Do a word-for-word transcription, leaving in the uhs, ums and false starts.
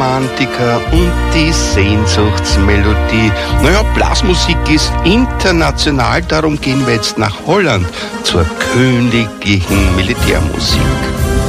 Romantiker und die Sehnsuchtsmelodie. Naja, Blasmusik ist international, darum gehen wir jetzt nach Holland zur königlichen Militärmusik.